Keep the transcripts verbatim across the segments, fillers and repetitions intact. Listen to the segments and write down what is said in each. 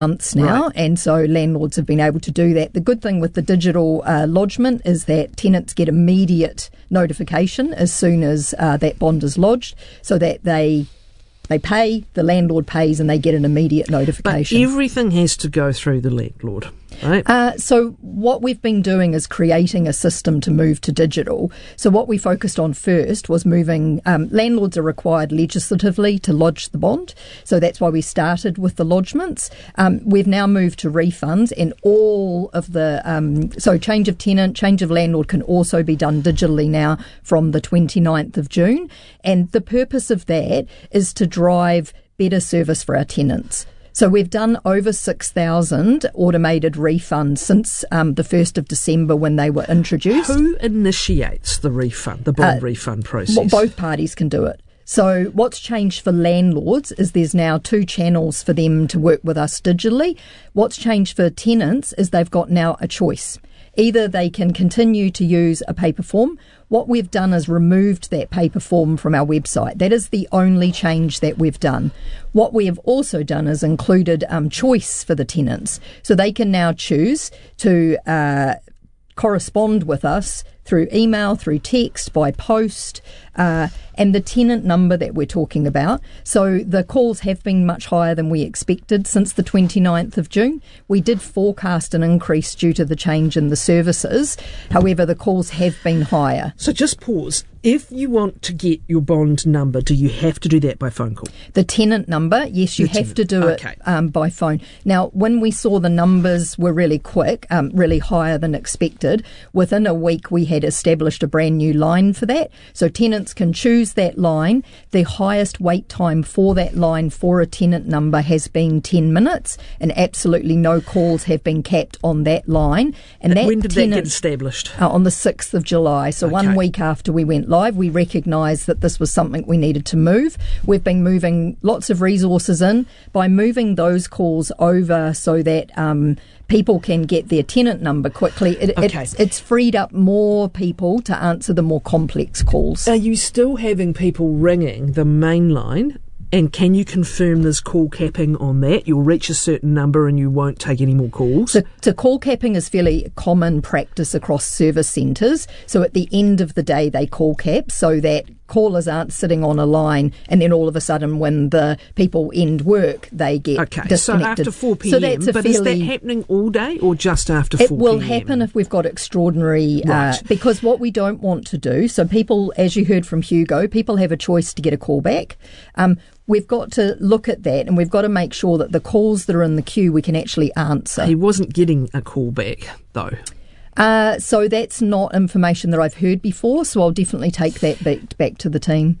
months now, right. And so landlords have been able to do that. The good thing with the digital uh, lodgement is that tenants get immediate notification as soon as uh, that bond is lodged, so that they they pay, the landlord pays, and they get an immediate notification. But everything has to go through the landlord, right? Uh, so what we've been doing is creating a system to move to digital. So what we focused on first was moving, um, landlords are required legislatively to lodge the bond. So that's why we started with the lodgements. Um, we've now moved to refunds, and all of the, um, so change of tenant, change of landlord can also be done digitally now from the twenty-ninth of June. And the purpose of that is to drive better service for our tenants. So we've done over six thousand automated refunds since um, the first of December when they were introduced. Who initiates the refund, the bond uh, refund process? Well, both parties can do it. So what's changed for landlords is there's now two channels for them to work with us digitally. What's changed for tenants is they've got now a choice. Either they can continue to use a paper form. What we've done is removed that paper form from our website. That is the only change that we've done. What we have also done is included um, choice for the tenants. So they can now choose to uh, correspond with us through email, through text, by post, uh, and the tenant number that we're talking about. So the calls have been much higher than we expected since the twenty-ninth of June. We did forecast an increase due to the change in the services. However, the calls have been higher. So just pause. If you want to get your bond number, do you have to do that by phone call? The tenant number, yes, you the have tenant. to do okay. it um, by phone. Now, when we saw the numbers were really quick, um, really higher than expected, within a week we had established a brand new line for that. So tenants can choose that line. The highest wait time for that line for a tenant number has been ten minutes, and absolutely no calls have been capped on that line. And, and that when did tenant, that get established? Uh, on the sixth of July. So okay. one week after we went live, we recognised that this was something we needed to move. We've been moving lots of resources in by moving those calls over so that um, people can get their tenant number quickly. It, okay. it's, it's freed up more people to answer the more complex calls. Are you still having people ringing the main line? And can you confirm there's call capping on that? You'll reach a certain number and you won't take any more calls? So, so call capping is fairly common practice across service centres. So at the end of the day, they call cap so that callers aren't sitting on a line and then all of a sudden when the people end work, they get okay, disconnected. So after four p.m, so that's a but fairly, is that happening all day or just after four p.m? It will happen if we've got extraordinary, right. uh, because what we don't want to do, so people, as you heard from Hugo, people have a choice to get a call back. Um, We've got to look at that and we've got to make sure that the calls that are in the queue we can actually answer. He wasn't getting a call back, though. Uh, so that's not information that I've heard before, so I'll definitely take that back, back to the team.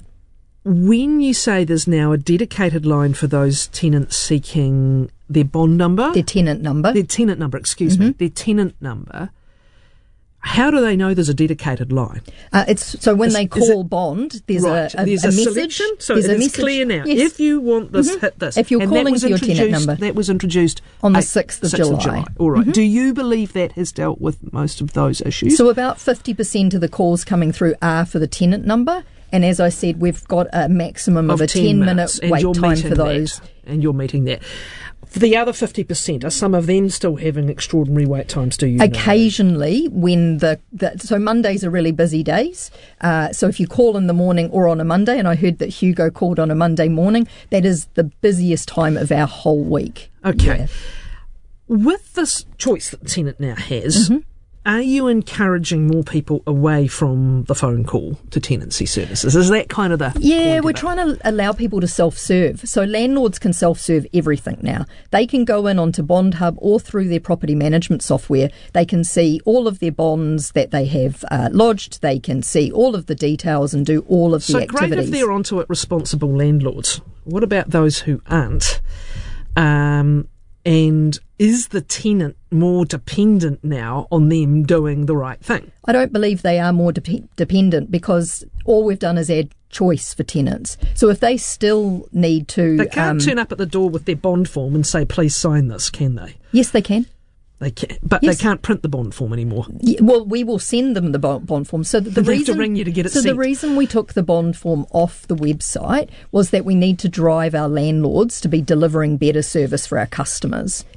When you say there's now a dedicated line for those tenants seeking their bond number... Their tenant number. Their tenant number, excuse mm-hmm. me. Their tenant number... How do they know there's a dedicated line? Uh, it's so when is, they call it, bond, there's right, a, a, there's a, a message. Selection? So there's it a is message. clear now. Yes. If you want this, mm-hmm. hit this. If you're and calling for your tenant number, that was introduced on the eight, sixth of sixth July. Of July. All right. Mm-hmm. Do you believe that has dealt with most of those issues? So about fifty percent of the calls coming through are for the tenant number. And as I said, we've got a maximum of, of a ten-minute wait time for those. That, and you're meeting that. For the other fifty percent, are some of them still having extraordinary wait times, do you Occasionally, know? when the, the... So Mondays are really busy days. Uh, so if you call in the morning or on a Monday, and I heard that Hugo called on a Monday morning, that is the busiest time of our whole week. Okay. Yeah. With this choice that the tenant now has... Mm-hmm. Are you encouraging more people away from the phone call to tenancy services? Is that kind of the... Yeah, we're trying to allow people to self-serve. So landlords can self-serve everything now. They can go in onto Bond Hub or through their property management software. They can see all of their bonds that they have uh, lodged. They can see all of the details and do all of the so activities. So great if they're onto it responsible landlords. What about those who aren't? Um... And is the tenant more dependent now on them doing the right thing? I don't believe they are more de- dependent because all we've done is add choice for tenants. So if they still need to... They can't um, turn up at the door with their bond form and say, please sign this, can they? Yes, they can. They can, but yes. they can't print the bond form anymore. Yeah, well, we will send them the bond form. So the they reason, have to ring you to get it So sent. the reason we took the bond form off the website was that we need to drive our landlords to be delivering better service for our customers.